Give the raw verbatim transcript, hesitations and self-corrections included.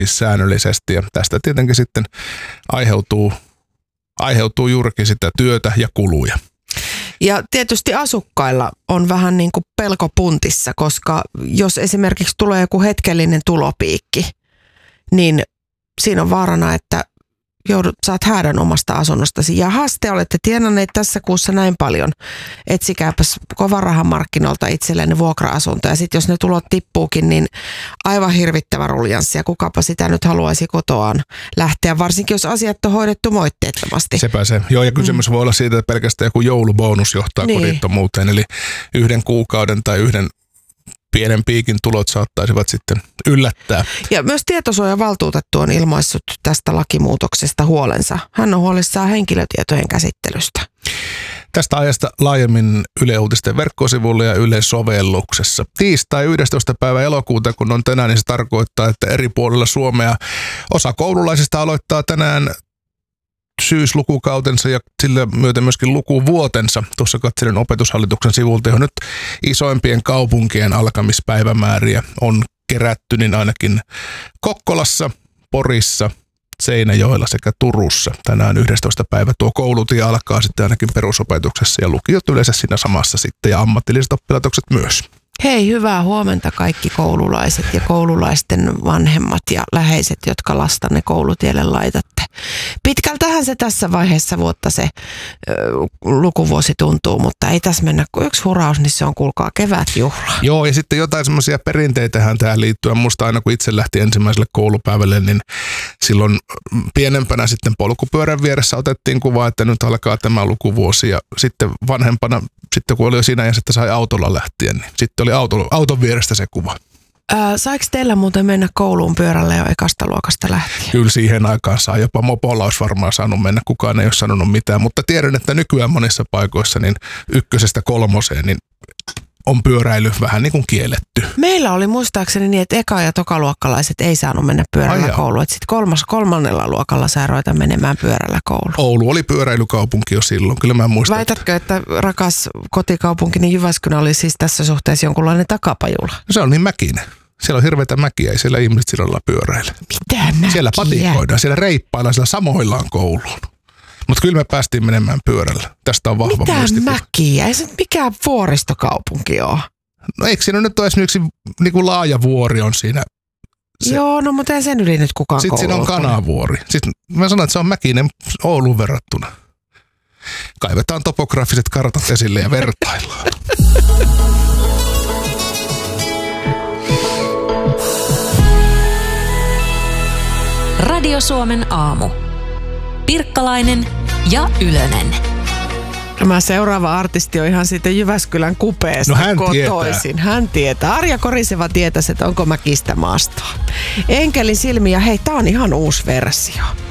jatkossakin säännöllisesti. Ja tästä tietenkin sitten aiheutuu, aiheutuu juurikin sitä työtä ja kuluja. Ja tietysti asukkailla on vähän niin kuin pelko puntissa, koska jos esimerkiksi tulee joku hetkellinen tulopiikki, niin siinä on vaarana, että joudut, saat häädön omasta asunnostasi. Jahas, te olette tienanneet tässä kuussa näin paljon. Etsikääpäs kovan rahan markkinoilta itsellenne vuokra-asunto. Ja sitten jos ne tulot tippuukin, niin aivan hirvittävä ruljanssi. Ja kukapa sitä nyt haluaisi kotoaan lähteä, varsinkin jos asiat on hoidettu moitteettomasti. Sepä se. Joo, ja kysymys mm. voi olla siitä, että pelkästään joku joulubonus johtaa niin. kodittomuuteen. Eli yhden kuukauden tai yhden pienen piikin tulot saattaisivat sitten yllättää. Ja myös tietosuojavaltuutettu on ilmaissut tästä lakimuutoksesta huolensa. Hän on huolissaan henkilötietojen käsittelystä. Tästä ajasta laajemmin Yle Uutisten verkkosivulla ja Yle sovelluksessa. Tiistai yhdestoista päivä elokuuta, kun on tänään, niin se tarkoittaa, että eri puolilla Suomea osa koululaisista aloittaa tänään syyslukukautensa ja sillä myöten myöskin lukuvuotensa. Tuossa katselin Opetushallituksen sivulta, johon nyt isoimpien kaupunkien alkamispäivämääriä on kerätty, niin ainakin Kokkolassa, Porissa, Seinäjoella sekä Turussa. Tänään yhdestoista päivä tuo koulutie alkaa sitten ainakin perusopetuksessa ja lukiot yleensä siinä samassa sitten ja ammatilliset oppilaitokset myös. Hei, hyvää huomenta kaikki koululaiset ja koululaisten vanhemmat ja läheiset, jotka lastanne koulutielle laitatte. Pitkältähän se tässä vaiheessa vuotta se ö, lukuvuosi tuntuu, mutta ei tässä mennä kuin yksi huraus, niin se on kuulkaa kevätjuhla. Joo, ja sitten jotain semmoisia perinteitähän tähän liittyen. Musta aina kun itse lähti ensimmäiselle koulupäivälle, niin silloin pienempänä sitten polkupyörän vieressä otettiin kuva, että nyt alkaa tämä lukuvuosi ja sitten vanhempana, sitten kun oli jo siinä ja sitten sai autolla lähteä, niin sitten oli auto, auton vierestä se kuva. Ää, saiko teillä muuten mennä kouluun pyörällä jo ekasta luokasta lähtien? Kyllä siihen aikaan saa. Jopa mopolla olisi varmaan saanut mennä. Kukaan ei ole sanonut mitään. Mutta tiedän, että nykyään monissa paikoissa niin ykkösestä kolmoseen niin on pyöräily vähän niin kuin kielletty. Meillä oli muistaakseni niin, että eka- ja tokaluokkalaiset ei saanut mennä pyörällä Ai kouluun. Sitten kolmas, kolmannella luokalla saa ruveta menemään pyörällä kouluun. Oulu oli pyöräilykaupunki jo silloin. Kyllä mä muistan. Väitätkö, että rakas kotikaupunki, niin Jyväskylä oli siis tässä suhteessa jonkunlainen takapajula? No se on niin mäkinen. Siellä on hirveitä mäkiä, ei siellä ihmiset sillä pyöräillä. Mitä mäkiä? Siellä patikoidaan, siellä reippaillaan, siellä samoillaan kouluun. Mutta kyllä me päästiin menemään pyörällä. Tästä on vahva Mitä muistikuva. mäkiä? Ei se mikään vuoristokaupunki ole. No eikö siinä nyt ole esimerkiksi niin kuin laaja vuori on siinä? Se. Joo, no mutta ei sen yli nyt kukaan Sitten siinä on kouluttanut. Kanavuori. Sitten mä sanon, että se on mäkinen Ouluun verrattuna. Kaivetaan topografiset kartat esille ja vertaillaan. Radio Suomen aamu. Pirkkalainen ja Ylönen. Tämä seuraava artisti on ihan siitä Jyväskylän kupeesta no hän kotoisin. Tietää. Hän tietää. Arja Koriseva tietäisi, että onko mäkistä maastoa. Enkelin silmiä, hei, tää on ihan uusi versio.